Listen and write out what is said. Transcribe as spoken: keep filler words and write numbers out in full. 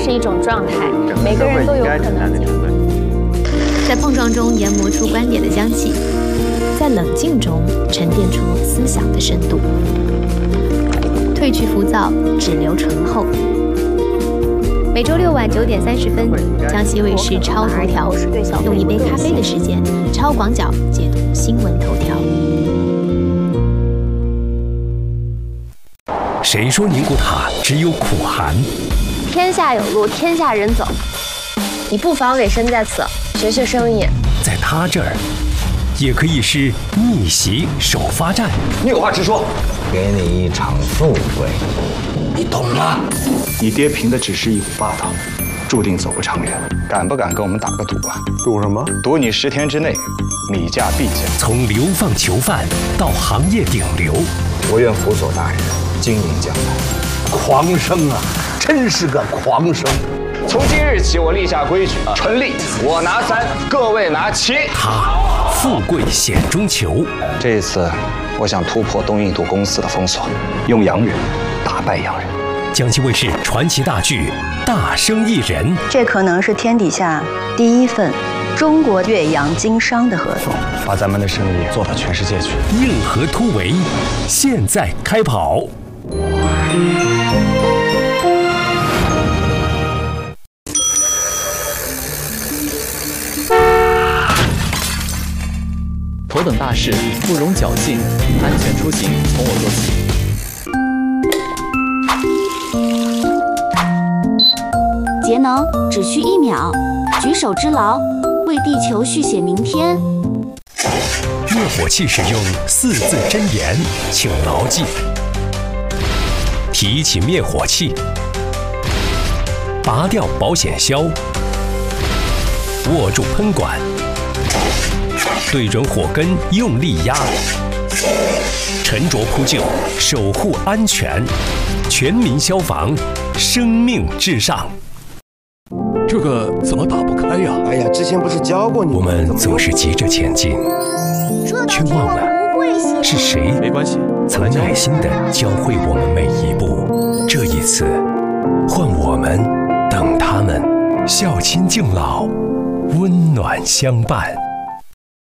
是一种状态，每个人都有可能经历。 在碰撞中研磨出观点的香气，在冷静中沉淀出思想的深度。褪去浮躁，只留醇厚。每周六晚九点三十分，江西卫视超头条，用一杯咖啡的时间，超广角解读新闻头条。 谁说宁古塔只有苦寒？ 天下有路，天下人走。你不妨委身在此，学学生意。 在他这儿，也可以是逆袭首发战。 你有话直说。 给你一场富贵，你懂吗？ 你爹凭的只是一股霸道，注定走不长远。敢不敢跟我们打个赌啊？ 赌什么？ 赌你十天之内米价必降。 从流放囚犯到行业顶流， 我愿辅佐大人经营江南。 狂生啊，真是个狂生！ 从今日起，我立下规矩，纯利我拿三，各位拿七。 他富贵险中求。 这一次，我想突破东印度公司的封锁，用洋人打败洋人。 江西卫视传奇大剧《大生意人》， 这可能是天底下第一份中国岳阳经商的合同， 把咱们的生意做到全世界去。 硬核突围，现在开跑。 头等大事不容侥幸，安全出行从我做起。 节能只需一秒，举手之劳，为地球续写明天。 灭火器使用四字真言，请牢记：提起灭火器，拔掉保险销，握住喷管，对准火根用力压，沉着扑救，守护安全。全民消防，生命至上。 这个怎么打不开呀？ 哎呀，之前不是教过你吗？ 我们总是急着前进，却忘了是谁曾耐心地教会我们每一步。这一次，换我们等他们，孝亲敬老，温暖相伴。